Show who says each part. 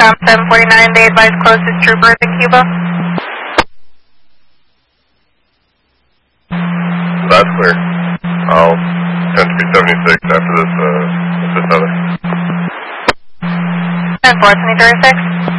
Speaker 1: Com 749, they advise closest troopers in Cuba.
Speaker 2: That's clear. I'll send to be 76 after this other.
Speaker 1: 10-4, 2036.